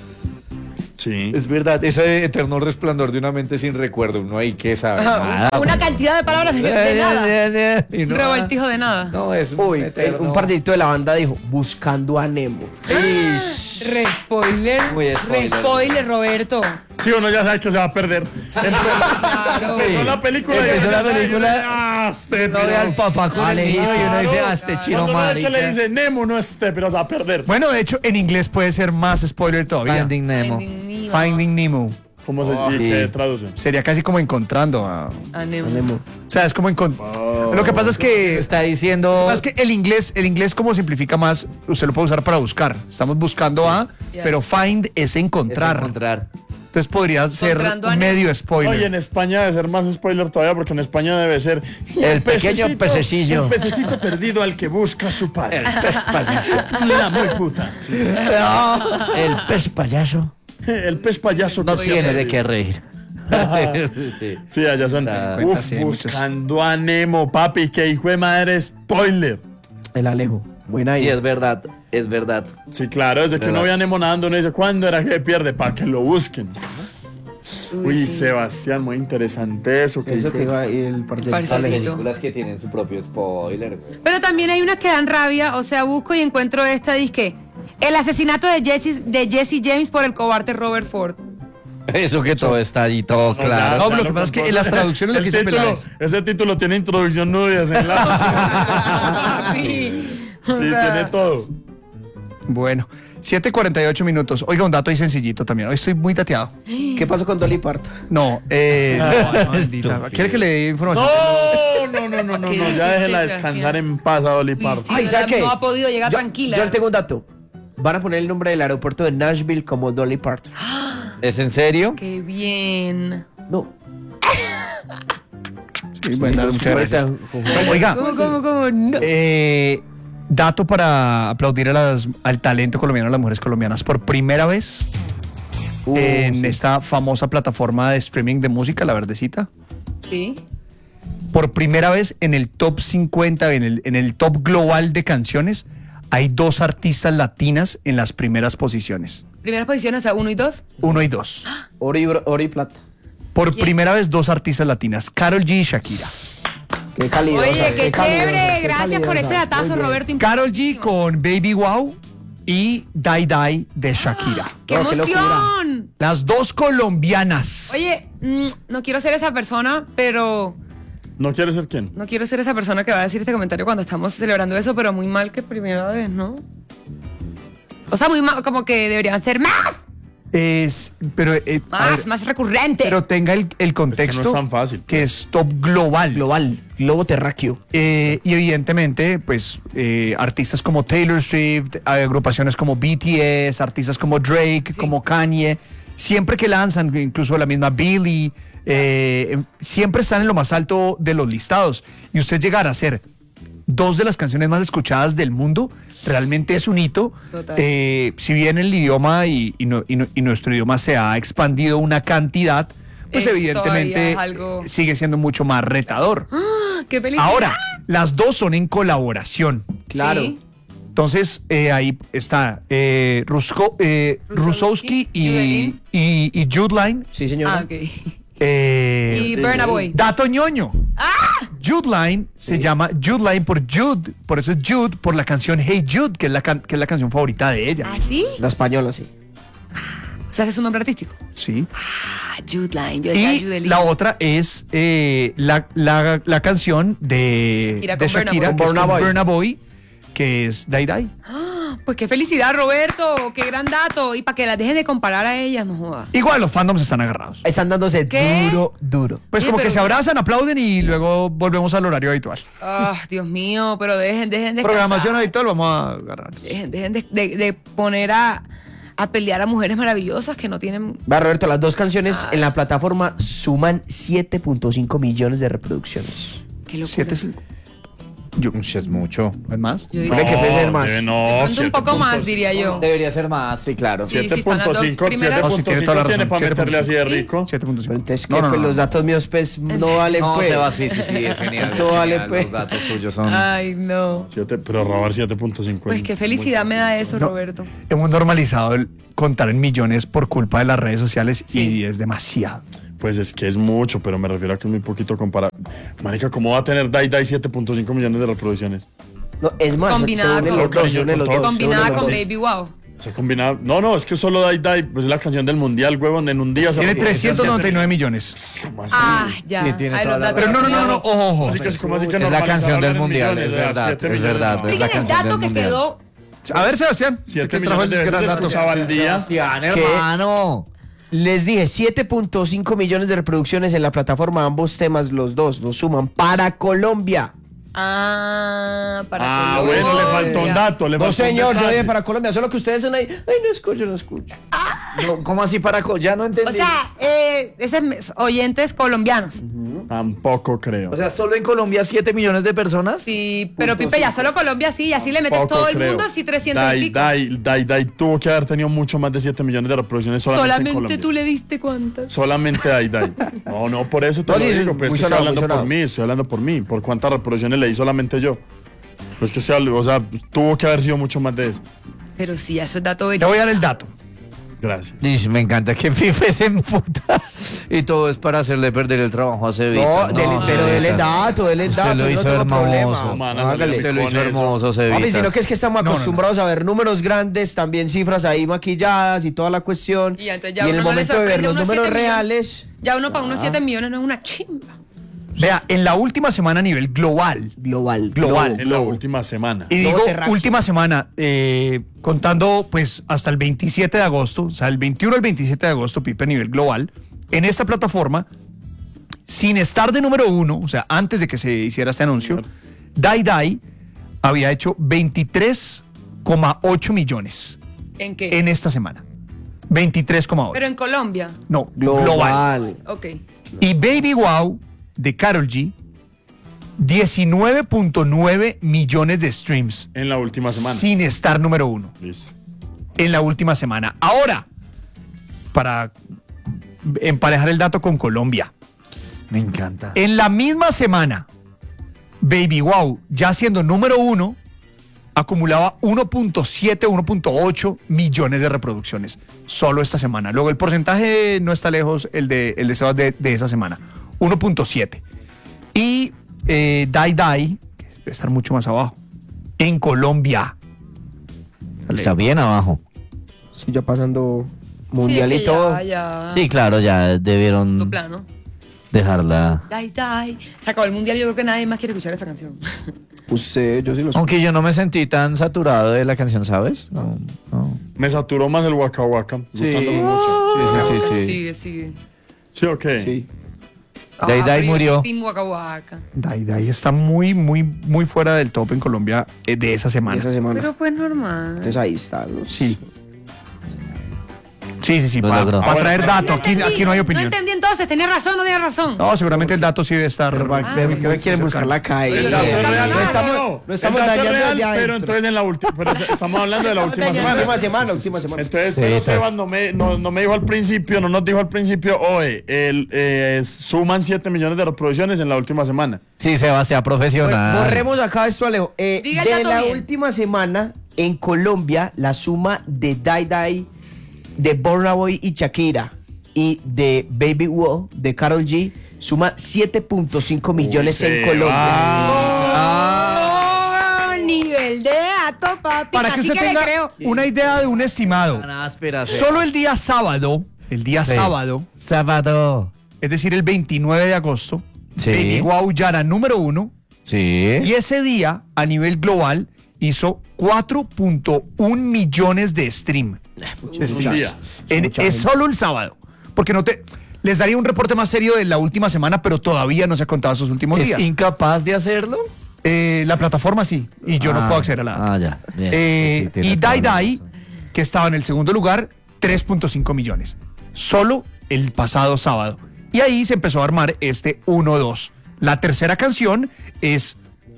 S2: Sí.
S4: Es verdad, ese eterno resplandor de una mente sin recuerdo, uno ahí que sabe nada.
S3: Una cantidad de palabras de, de nada.
S4: Y no,
S3: Revoltijo de nada.
S4: No, es
S5: Uy, el-
S4: eterno.
S5: un partidito de la banda dijo, buscando a Nemo.
S3: Re spoiler.
S4: Muy
S3: Re
S4: spoiler.
S3: spoiler, Roberto.
S2: Sí, uno ya sabe que se va a perder.
S3: Claro.
S2: Empezó la película y
S4: Empezó
S2: uno
S4: la
S2: ya sabe,
S4: película,
S2: ah, este
S4: No ve
S2: piro.
S4: al papá con el
S5: Alejito,
S4: niño y uno dice, ah, este
S3: claro.
S4: chino
S2: Cuando uno ve que
S4: marica.
S2: le dice Nemo, no este, pero se va a perder.
S1: Bueno, de hecho, en inglés puede ser más spoiler todavía.
S4: Finding Nemo.
S3: Finding Nemo.
S1: Finding Nemo.
S2: ¿Cómo se y
S4: sí.
S2: qué traduce?
S1: Sería casi como encontrando a.
S3: A Nemo.
S5: A Nemo.
S1: O sea, es como encontrando. Lo que pasa es que.
S4: Está diciendo...
S1: Lo que pasa es que el inglés, el inglés como simplifica más, usted lo puede usar para buscar. Estamos buscando a,
S3: Ya.
S1: pero find es
S4: es
S1: encontrar.
S4: encontrar.
S1: Entonces podría ser
S3: Encontrando a
S1: medio
S2: Oye,
S1: spoiler.
S2: en España debe ser más spoiler todavía, porque en España debe ser
S4: El pequeño pececillo.
S2: El pececito perdido al que busca a su padre. El pez payaso. La muy puta. Sí.
S4: El pez payaso
S2: El pez payaso
S4: no
S2: que se
S4: tiene
S2: ha
S4: de
S2: perdido.
S4: qué reír. Sí.
S2: Sí, allá son.
S4: Da
S1: cuenta,
S2: Uf,
S1: sí, hay muchos.
S2: buscando a Nemo, papi, que hijo de madre spoiler.
S5: El Alejo. Buena
S4: Sí,
S5: idea.
S4: es verdad, es verdad.
S2: Sí, claro, desde que uno
S4: ¿Verdad?
S2: ve a Nemo nadando, uno dice, ¿cuándo era que pierde? Para que lo busquen. Uy,
S3: sí.
S2: Sebastián, muy interesante eso. Que
S5: Eso que iba y el
S3: Parcerito.
S5: parcerito.
S4: Las películas que tienen su propio spoiler. güey.
S3: Pero también hay unas que dan rabia, o sea, busco y encuentro esta, disque el asesinato de Jesse, de Jesse James por el cobarde Robert Ford.
S4: Eso que todo está ahí, todo
S2: No,
S4: claro.
S1: No, lo que pasa es que en las traducciones lo
S2: el
S1: que hizo
S2: título,
S1: Peláez.
S2: ese título tiene introducción, nudo y desenlace.
S3: Sí, o
S2: Sí,
S3: sea,
S2: tiene todo.
S1: Bueno, siete cuarenta y ocho minutos. Oiga, un dato ahí sencillito también. Hoy estoy muy tateado.
S5: ¿Qué pasó con Dolly Parton?
S1: No, eh. no, no, maldita. ¿Quiere que le dé información?
S2: No, no, no, no, no,
S3: ¿Qué
S2: no,
S3: dices,
S2: ya déjela
S3: Sebastián?
S2: descansar en paz a Dolly
S3: Uy,
S2: Parton.
S3: sí.
S5: Ay, ¿sabe
S3: no
S5: qué?
S3: ha podido llegar
S5: Yo-
S3: tranquila.
S5: Yo le tengo un dato. Van a poner el nombre del aeropuerto de Nashville como Dolly Parton.
S4: ¿Es en serio?
S3: Qué bien.
S5: No.
S1: Sí, bueno, muchas gracias.
S5: Ahorita-
S1: Oiga,
S3: ¿Cómo, cómo, cómo? No.
S1: eh, dato para aplaudir a las, al talento colombiano, a las mujeres colombianas. Por primera vez
S5: Uh,
S1: en
S5: sí.
S1: esta famosa plataforma de streaming de música, La Verdecita.
S3: Sí.
S1: Por primera vez en el top cincuenta, en el, en el top global de canciones, hay dos artistas latinas en las primeras posiciones.
S3: Primeras posiciones, o sea, uno y dos.
S1: Uno y dos.
S5: Oro y, bro- oro y plata.
S1: Por
S3: ¿Quién?
S1: primera vez, dos artistas latinas, Karol G y Shakira.
S5: Qué calidosa.
S3: Oye, qué
S5: calidosa,
S3: chévere.
S5: qué
S3: Gracias por ese
S5: calidosa.
S3: datazo,
S5: Muy bien.
S3: Roberto.
S1: Karol G con Baby Wow y Die Die de Shakira.
S3: ¡Qué
S5: No, qué locura.
S3: emoción!
S1: Las dos colombianas.
S3: Oye, mm, no quiero ser esa persona, pero
S2: ¿No quiere ser quién?
S3: no quiero ser esa persona que va a decir este comentario cuando estamos celebrando eso, pero muy mal que primera vez, ¿no? O sea, muy mal, como que deberían ser más,
S1: Es, pero, eh, a
S3: más,
S1: ver,
S3: más recurrente.
S1: pero tenga el, el contexto
S2: Es que no es tan fácil.
S1: que es top global.
S5: Global. Globo terráqueo.
S1: Eh, y evidentemente, pues, eh, artistas como Taylor Swift, agrupaciones como B T S, artistas como Drake,
S3: Sí.
S1: como Kanye, siempre que lanzan, incluso la misma Billie, eh, siempre están en lo más alto de los listados. Y usted llegar a ser dos de las canciones más escuchadas del mundo, realmente es un hito.
S3: Total.
S1: Eh, si bien el idioma y, y no- y no- y nuestro idioma se ha expandido una cantidad, pues
S3: Es
S1: evidentemente
S3: todavía es algo-
S1: sigue siendo mucho más retador.
S3: ¡Qué felicidad!
S1: Ahora, las dos son en colaboración.
S5: Claro.
S3: Sí.
S1: Entonces, eh, ahí está eh, Rusko- eh,
S3: Rusowski,
S1: Rusowski y,
S3: Judeline.
S1: y, y Jude Line.
S5: Sí, señora.
S3: Ah, ok.
S1: eh,
S3: Y Burna Boy.
S1: Dato ñoño. Jude Line se llama Jude Line por Jude, por eso es Jude, por la canción Hey Jude, que es la, can- que es la canción favorita de ella.
S3: ¿Ah, sí?
S5: La española, sí.
S3: O sea, que es un nombre artístico.
S1: Sí.
S3: Ah, Jude Line. Yo decía
S1: Y
S3: Judeline.
S1: la otra es eh, la, la, la canción de,
S3: Shakira
S1: de
S3: con Burna
S1: Shakira,
S3: Boy.
S1: que es
S5: Burna
S1: con
S5: Boy.
S1: Burna Boy, que es Die Die.
S3: Pues qué felicidad, Roberto. Qué gran dato. Y para que las dejen de comparar a ellas, no jodas.
S1: Igual los fandoms están agarrados.
S5: Están dándose
S3: ¿Qué?
S5: duro, duro.
S1: Pues
S3: Oye,
S1: como que
S3: pero-
S1: se abrazan, aplauden y luego volvemos al horario habitual.
S3: Ah, Dios mío, pero dejen, dejen de
S1: Programación habitual, vamos a agarrar.
S3: Dejen, dejen de, de- de poner a, a pelear a mujeres maravillosas que no tienen.
S5: Va, Roberto, las dos canciones en la plataforma suman siete punto cinco millones de reproducciones.
S3: Qué locura.
S1: Siete, cinco. Yo,
S4: Uy, es mucho.
S1: ¿es más?
S3: Yo
S5: Puede que puede ser más.
S2: debe
S3: De
S2: no,
S3: pronto un poco más, diría yo.
S4: Debería ser más, sí, claro.
S3: Sí, sí,
S2: siete
S3: están las
S2: punto
S3: dos
S2: cinco
S3: primeras.
S1: No, sí, tiene toda la
S2: tiene
S1: razón,
S2: para meterle así de
S3: ¿Sí?
S2: rico.
S1: siete punto
S5: Pero
S1: cinco.
S5: entonces,
S1: No,
S5: ¿qué?
S1: no,
S5: Pues
S1: no,
S5: los
S1: no.
S5: datos míos, pues, no valen,
S4: No,
S5: pues.
S4: Seba, sí, sí, sí, es genial.
S5: Eso
S4: es
S5: vale,
S4: genial,
S5: pues.
S4: Los datos suyos son...
S3: Ay, no.
S2: Siete, pero robar siete punto cinco.
S3: Pues qué felicidad me da eso,
S1: No.
S3: Roberto.
S1: Hemos normalizado el contar en millones por culpa de las redes sociales
S3: Sí.
S1: y es demasiado.
S2: Pues es que es mucho, pero me refiero a que es muy poquito comparado. Marica, ¿cómo va a tener Dai Dai siete punto cinco millones de reproducciones?
S5: No, es más,
S3: Combinada
S5: se unen
S3: con-
S5: los dos, se unen los
S2: con
S5: dos. se
S3: Combinada
S5: unen los
S3: con
S5: dos.
S3: Baby Wow.
S2: Se combina. No, no, es que solo Dai Dai, pues es la canción del mundial, huevón, en un día. se
S1: Tiene
S2: reproduce
S1: trescientos noventa y nueve
S2: siete-
S1: millones.
S2: ¿Cómo así?
S3: Ah, ya.
S4: Sí, tiene
S3: Ay,
S4: toda
S3: los
S4: la
S3: datos.
S1: Pero no, no, no, no, ojo, ojo.
S2: Así que es como así que
S4: Es la
S2: normalizar
S4: canción
S2: hablar
S4: del
S2: en
S4: mundial,
S2: millones,
S4: es
S2: o sea,
S4: verdad,
S2: siete
S4: es
S2: millones,
S4: verdad,
S2: no.
S4: es la
S3: Expliquen el
S4: canción
S3: dato
S4: del
S3: que
S4: mundial.
S3: quedó.
S1: A ver, Sebastián.
S2: Siete
S1: ¿qué trajo
S2: millones de
S1: el
S2: veces
S1: gran
S2: le
S1: dato?
S2: escuchaba al día.
S4: Sebastián,
S5: ¿Qué?
S4: hermano.
S5: Les dije, siete punto cinco millones de reproducciones en la plataforma, ambos temas, los dos, nos suman para Colombia.
S3: Ah, para
S2: Ah,
S3: Colombia.
S2: bueno, le faltó un dato, le
S5: No,
S2: faltó un
S5: señor, yo
S2: detalle.
S5: dije para Colombia, solo que ustedes son ahí, ay, no escucho, no escucho.
S4: No, ¿cómo así para co- Ya no entendí.
S3: O sea, eh, esos oyentes colombianos.
S2: Tampoco creo.
S4: O sea, solo en Colombia siete millones de personas.
S3: Sí, pero Pipe, ya solo Colombia sí, y así le metes
S2: Tampoco
S3: todo el
S2: creo.
S3: mundo, sí, trescientos y
S2: Dai,
S3: pico.
S2: Dai, Dai, Dai tuvo que haber tenido mucho más de siete millones de reproducciones solamente, en
S3: Solamente
S2: Colombia.
S3: tú le diste cuántas.
S2: Solamente Dai Dai. No, no, por eso te
S5: No,
S2: lo
S5: sí,
S2: digo, pues
S5: muy
S2: que estoy
S5: sonado,
S2: hablando
S5: muy
S2: por
S5: sonado.
S2: mí, estoy hablando por mí, por cuántas reproducciones le di solamente yo. Pues que sea, o sea, tuvo que haber sido mucho más de eso.
S3: Pero sí, eso es dato
S1: Te
S3: verídico.
S1: voy a dar el dato.
S2: Gracias.
S4: Ish, me encanta que Pipe se emputa. Y todo es para hacerle perder el trabajo a Cevita.
S5: No, dele- pero dele
S4: Cevita.
S5: dato, dele
S4: Usted
S5: dato,
S4: lo
S5: yo
S4: hizo
S5: no tengo
S4: hermoso.
S5: problema.
S2: Mana, no le
S5: Hágale.
S4: Usted lo hizo
S2: con eso.
S4: hermoso, Cevita.
S5: Papi, sino que es que estamos
S1: No, no, no.
S5: acostumbrados a ver números grandes, también cifras ahí maquilladas y toda la cuestión.
S3: Y entonces ya
S5: en el
S3: uno no le
S5: momento de ver
S3: sorprende
S5: los
S3: unos
S5: números
S3: siete millones.
S5: reales,
S3: Ya uno para unos siete millones no es una chimba.
S1: Vea, en la última semana a nivel global,
S5: global.
S1: Global.
S2: En la última semana.
S1: y
S5: Globo
S1: digo
S5: terráqueo.
S1: última semana, eh, contando pues hasta el veintisiete de agosto, o sea, el veintiuno al veintisiete de agosto, Pipe, a nivel global, en esta plataforma, sin estar de número uno, o sea, antes de que se hiciera este anuncio, Dai Dai había hecho veintitrés coma ocho millones
S3: ¿En qué?
S1: en esta semana. veintitrés coma ocho.
S3: Pero en Colombia.
S1: No,
S5: Global.
S1: global.
S3: Ok.
S1: Y Baby Wow de Karol G, diecinueve punto nueve millones de streams
S2: En la última semana.
S1: sin estar número uno
S2: Listo.
S1: en la última semana. Ahora, para emparejar el dato con Colombia,
S4: Me encanta.
S1: en la misma semana, Baby Wow, ya siendo número uno, acumulaba uno punto siete, uno punto ocho millones de reproducciones solo esta semana. Luego el porcentaje no está lejos, el de, el de Sebas de, de esa semana, uno punto siete. Y eh, Dai Dai, que debe estar mucho más abajo, en Colombia.
S4: Está bien abajo.
S5: Sí, ya pasando
S3: Sí,
S5: mundial
S3: es
S5: y
S3: que
S5: todo.
S3: Ya, ya.
S4: Sí, claro, ya debieron
S3: Tu plano.
S4: dejarla.
S3: Dai, dai. Se acabó el mundial, yo creo que nadie más quiere escuchar esa canción.
S5: Usted, yo sí lo
S4: Aunque yo no me sentí tan saturado de la canción, ¿sabes? No, no.
S2: Me saturó más el Waka Waka. Gustándome mucho.
S4: Sí, sí, sí, sí.
S3: Sigue, sigue.
S2: Sí, ok.
S5: Sí.
S4: Dai Dai
S3: pero yo
S4: murió.
S3: soy Team Waka Waka.
S1: Dai Dai está muy, muy, muy fuera del top en Colombia eh, de esa semana.
S5: Esa semana.
S3: Pero pues normal.
S5: Entonces ahí está. ¿no?
S1: Sí. Sí, sí, sí.
S4: Lo
S1: Para
S4: logró.
S1: traer dato, aquí,
S3: entendí,
S1: aquí no hay
S3: No
S1: opinión.
S3: entendí entonces, tenía razón, no tenía razón.
S1: No, seguramente el dato sí debe estar.
S5: Pero para- ¿qué me quieren buscar la calle?
S3: Oye,
S2: El
S3: no,
S2: dato
S3: no,
S2: es
S3: no,
S2: real,
S3: no,
S2: no,
S5: estamos-
S2: no,
S5: no estamos
S2: el dato es
S5: dañando
S2: real,
S5: desde adentro.
S2: pero entonces en la última, pero estamos hablando de la última
S3: dañando.
S2: semana.
S5: Última semana, última semana.
S2: Entonces,
S4: Sí,
S2: pero
S4: esas-
S2: Sebas no me, no, no me dijo al principio, no nos dijo al principio, oye, el, eh, suman siete millones de reproducciones en la última semana.
S4: Sí, Sebastián, profesional.
S5: Bueno, borremos acá esto, Alejo. Eh,
S3: Diga el
S5: de
S3: dato
S5: la
S3: bien.
S5: última semana, en Colombia, la suma de Dai Dai, de Burna Boy y Shakira, y de Baby Wow, de Karol G, suma siete punto cinco millones en
S2: se
S5: Colombia.
S3: Oh, nivel de dato, papi.
S1: Para que
S3: Así
S1: usted
S3: que le
S1: tenga
S3: creo.
S1: una idea de un estimado,
S4: Tan áspera, Sebas.
S1: solo el día sábado, el día
S4: Sí.
S1: sábado,
S4: Sábado.
S1: es decir, el veintinueve de agosto,
S4: Sí.
S1: Baby Wow ya era número uno.
S4: Sí.
S1: Y ese día, a nivel global, hizo cuatro punto uno millones de stream. De
S2: Un
S1: streams.
S2: día.
S1: En-
S5: Mucha
S1: es
S5: gente.
S1: solo el sábado. Porque no te. Les daría un reporte más serio de la última semana, pero todavía no se ha contado esos últimos
S4: ¿Es
S1: días.
S4: incapaz de hacerlo?
S1: Eh, la plataforma sí, y yo no
S4: Ah,
S1: puedo acceder a la data.
S4: ah, ya, bien.
S1: Eh,
S4: Sí, sí, tiene
S1: y
S4: toda
S1: Dai
S4: la
S1: Dai,
S4: razón.
S1: que estaba en el segundo lugar, tres punto cinco millones. Solo el pasado sábado. Y ahí se empezó a armar este uno dos. La tercera canción es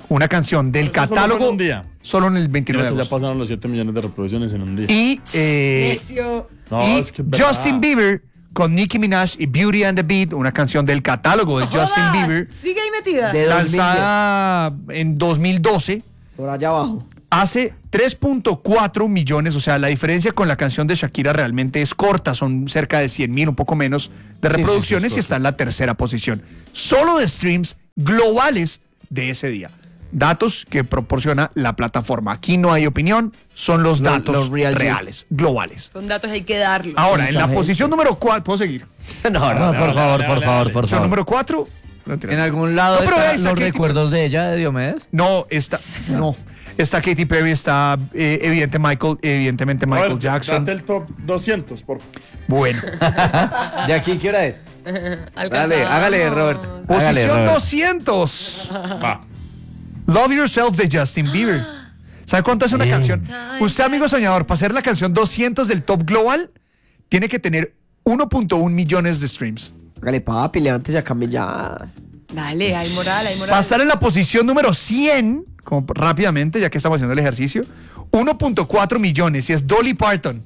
S1: una canción del
S2: Pero eso solo fue en
S1: catálogo
S2: un día.
S1: solo en el
S2: Mira,
S1: veintinueve de
S2: eso ya
S1: agosto.
S2: pasaron los siete millones de reproducciones en un día.
S1: Y, eh,
S3: Necio.
S2: No,
S1: y
S2: es que es verdad.
S1: Justin Bieber con Nicki Minaj y Beauty and the Beat, una canción del catálogo de Justin
S3: Joda,
S1: Bieber,
S3: Sigue ahí metida.
S5: De dos mil diez.
S1: lanzada en dos mil doce,
S5: Por allá abajo.
S1: hace tres punto cuatro millones. O sea, la diferencia con la canción de Shakira realmente es corta, son cerca de cien mil, un poco menos de reproducciones, y está en la tercera posición. Solo de streams globales de ese día. Datos que proporciona la plataforma. Aquí no hay opinión, son los
S5: Los-
S1: datos
S5: los real
S1: reales, globales.
S3: Son datos, hay que darlos.
S1: Ahora, en la
S5: Mucha
S1: posición número cuatro, ¿puedo seguir?
S5: No,
S4: No,
S5: no,
S4: por favor, por favor, por
S1: Posición
S4: favor.
S1: número cuatro.
S4: En algún lado
S1: No, pero ahí
S4: están
S1: está
S4: los
S1: Katy-
S4: recuerdos de ella, de Diomedes.
S1: No, está, no. Está Katy Perry, está eh, evidente Michael, evidentemente
S2: A
S1: Michael
S2: ver,
S1: Jackson.
S2: date el top doscientos, por favor.
S1: Bueno.
S4: ¿De aquí qué hora es?
S3: Alcanzamos.
S4: Dale, hágale, Robert. Hágale,
S1: Posición
S4: Robert.
S1: doscientos.
S2: Va.
S1: Love Yourself de Justin Bieber. ¿Sabe cuánto es una canción? Usted, amigo soñador, para hacer la canción doscientos del top global, tiene que tener uno punto uno millones de streams.
S5: Hágale, papi, levántese a camellar.
S3: Dale, hay moral, hay moral.
S1: Para estar en la posición número cien, como rápidamente, ya que estamos haciendo el ejercicio, uno punto cuatro millones, y es Dolly Parton.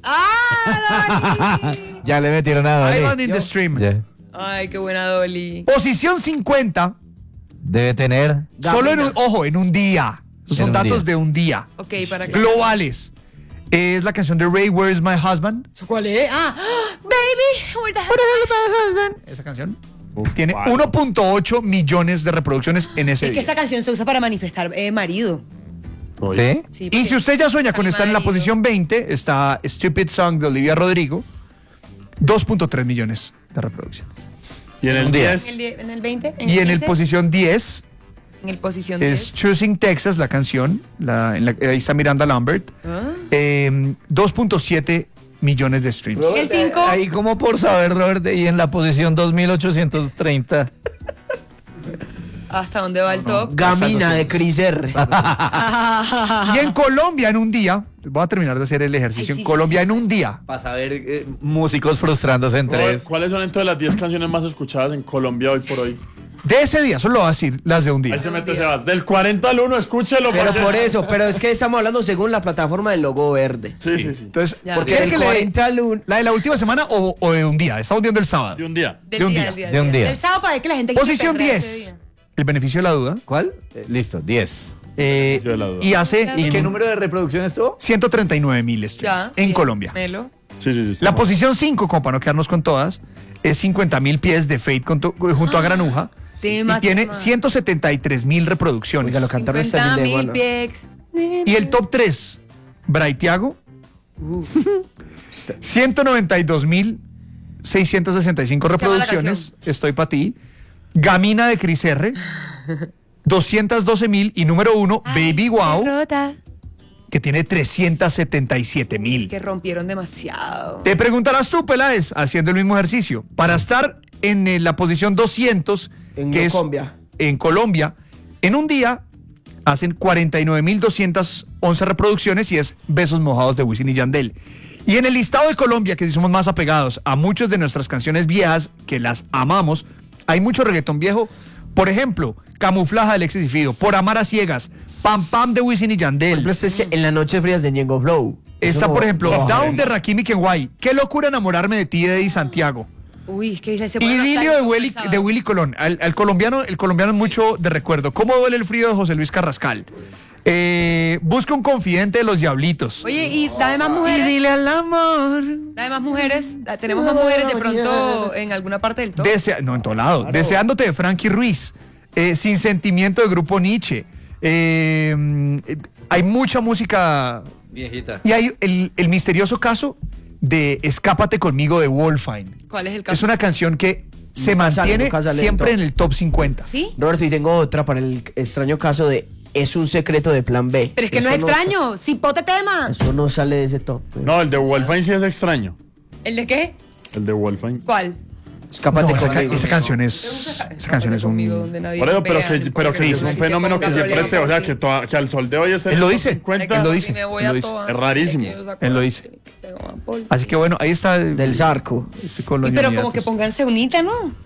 S3: ¡Ah,
S4: Ya le metieron a
S1: I
S4: Dolly.
S1: Land in the Stream.
S4: Ya.
S3: Dolly! Ay, qué buena Dolly.
S1: Posición cincuenta,
S4: Debe tener.
S1: solo en un, ojo, en un día. Esos
S4: En
S1: son
S4: un
S1: datos
S4: día.
S1: de un día.
S3: Ok, para que.
S1: Globales. Es la canción de Ray, Where's My Husband.
S3: ¿Cuál es? Ah, baby, where the hell-
S1: Esa canción
S2: Uf,
S1: tiene
S2: vale.
S1: uno punto ocho millones de reproducciones en ese
S3: Es que
S1: día.
S3: esa canción se usa para manifestar eh, marido.
S2: Oye.
S4: ¿Sí?
S3: Sí,
S1: Y
S3: porque-
S1: si usted ya sueña con
S3: Ay,
S1: estar en la
S3: marido.
S1: posición veinte, está Stupid Song de Olivia Rodrigo, dos punto tres millones de reproducciones.
S2: Y en el
S4: Un día.
S3: ¿En
S2: diez.
S3: el, die- en el veinte? ¿En
S1: Y
S3: el
S1: en el
S3: quince?
S1: posición diez
S3: En el posición
S1: es
S3: diez.
S1: Choosing Texas, la canción, la, en la- ahí está Miranda Lambert,
S3: Ah.
S1: eh, dos punto siete millones de streams.
S3: El cinco.
S4: Ahí como por saber, Robert, y en la posición dos mil ochocientos treinta.
S3: ¿Hasta dónde va el top?
S5: Gamina de Chris R.
S1: Y en Colombia en un día, voy a terminar de hacer el ejercicio,
S3: Ay, sí,
S1: en Colombia
S3: sí,
S1: en un día,
S4: Para saber eh, músicos frustrándose entre
S2: Robert,
S4: ellos.
S2: ¿cuáles son entonces las diez canciones más escuchadas en Colombia hoy por hoy?
S1: de ese día, solo voy a decir las de un día.
S2: Ahí se mete Sebas. Del cuarenta al uno, escúchelo.
S5: Pero
S2: parce.
S5: por eso, pero es que estamos hablando según la plataforma del logo verde.
S2: Sí, sí, sí.
S1: Entonces,
S3: Ya.
S1: ¿por qué
S5: Porque
S1: que
S5: del
S1: le-
S5: cuarenta al uno.
S1: la de la última semana o, o de un día? Estamos viendo el sábado.
S2: De un día.
S3: Del
S1: de un
S3: día,
S1: día,
S3: del día,
S4: de un
S3: del
S4: día.
S3: Del sábado para que la gente
S1: Posición
S3: perrea ese
S1: diez.
S3: día.
S1: El beneficio de la duda.
S4: ¿Cuál? Eh, listo, diez.
S1: Eh,
S2: Beneficio de la duda.
S1: y hace
S4: ¿Y qué
S1: en
S4: número de reproducciones tuvo?
S1: ciento treinta y nueve mil streams
S3: Ya.
S1: en
S3: bien.
S1: Colombia.
S3: Melo.
S2: Sí, sí, sí.
S1: La
S2: estamos.
S1: posición cinco, como para no quedarnos con todas, es cincuenta mil pies de Fate con to- junto a Granuja.
S3: Tema,
S1: y tiene
S3: tema.
S1: ciento setenta y tres mil reproducciones.
S5: Oiga, lo cantaron esta
S3: cincuenta
S5: de
S3: mil
S5: bueno.
S3: pies.
S1: Y el top tres, Braithiago, ciento noventa y dos mil seiscientos sesenta y cinco
S3: llama la
S1: reproducciones. Estoy para ti. Gamina de Cris R, doscientos doce mil. Y número uno, Baby Wow,
S3: Rota.
S1: que tiene trescientos setenta y siete mil.
S3: Que rompieron demasiado.
S1: Te preguntarás tú, Peláez, haciendo el mismo ejercicio. Para estar en eh, la posición doscientos,
S5: En
S1: que es
S5: Colombia.
S1: en Colombia, en un día hacen cuarenta y nueve mil doscientas once reproducciones y es Besos Mojados de Wisin y Yandel. Y en el listado de Colombia, que si somos más apegados a muchas de nuestras canciones viejas, que las amamos, hay mucho reggaetón viejo. Por ejemplo, Camuflaje de Alexis y Fido, Por Amar a Ciegas, Pam Pam de Wisin y
S5: Por ejemplo,
S1: Yandel.
S5: este es que en las noches frías de Ñengo Flow. Eso
S1: Está,
S5: no-
S1: por ejemplo,
S5: no,
S1: Down
S5: no.
S1: de Rakim y Kenway. Qué locura enamorarme de ti de Eddie Santiago.
S3: Uy, es que se
S1: Y Idilio de Willy, de Willy Colón. Al, al colombiano, el colombiano es mucho de recuerdo. ¿Cómo duele el frío de José Luis Carrascal? Eh, busca un confidente de los Diablitos.
S3: Oye, y dame más mujeres.
S1: dile al amor.
S3: Dame más mujeres. Tenemos más mujeres de pronto en alguna parte del top.
S1: Desea- no, en todo lado. Deseándote de Frankie Ruiz. Eh, Sin sentimiento de Grupo Nietzsche. Eh, mm, eh, hay mucha música.
S4: Viejita.
S1: Y hay el, el misterioso caso de Escápate conmigo de Wolfine.
S3: ¿Cuál es el caso?
S1: Es una canción que se
S5: Nunca sale,
S1: mantiene
S5: nunca sale
S1: siempre
S5: en
S1: en el top cincuenta.
S3: ¿Sí?
S5: Roberto, y tengo otra para el extraño caso de Es un secreto de Plan B.
S3: Pero es que no
S5: Eso
S3: es extraño. Cipote tema.
S5: Eso no sale de ese top. pues.
S2: No, el de Wolfine sí es extraño.
S3: ¿El de qué?
S2: El de Wolfine.
S3: ¿Cuál?
S5: Escápate
S1: No, esa, ca-
S5: conmigo.
S1: esa canción es esa canción es
S3: Conmigo,
S1: un
S3: donde nadie
S2: Por eso,
S3: me
S2: pero
S3: vea,
S2: que,
S3: no
S2: pero
S3: puede
S2: que es
S3: ser.
S2: un
S3: Te
S2: fenómeno que
S3: pongas
S2: siempre
S3: loco,
S2: se, o sea,
S3: sí.
S2: que, toda- que al sol de hoy es
S1: Él lo dice,
S2: cincuenta.
S1: él lo dice.
S3: Y me voy
S1: él
S3: a
S1: lo dice.
S3: toa.
S2: Es rarísimo.
S1: Él lo dice. Así que bueno, ahí está el-
S5: Del Zarco.
S1: este
S3: Y
S1: colonialidad.
S3: pero como que pónganse unita, ¿no?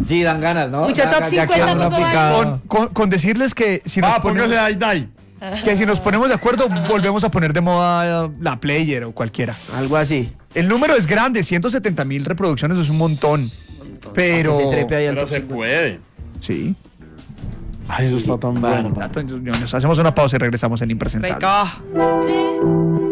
S4: Sí, dan ganas, ¿no?
S3: Mucho
S4: Ya-
S3: top
S4: ya
S3: cincuenta,
S4: queda uno
S3: Poco
S4: picado.
S1: Con, con- con decirles que si, nos
S2: Ah, póngase
S1: ponemos,
S2: ahí, Dai.
S1: que si nos ponemos de acuerdo, volvemos a poner de moda eh, la Player o cualquiera.
S5: Algo así.
S1: El número es grande, ciento setenta mil reproducciones es un montón. Pero.
S5: Que se trepe ahí al
S2: Pero
S5: top
S2: se
S5: cincuenta.
S2: puede.
S1: Sí.
S2: Ay, eso está tan bueno.
S1: Entonces, nos hacemos una pausa y regresamos en Impresentable.
S3: Rico.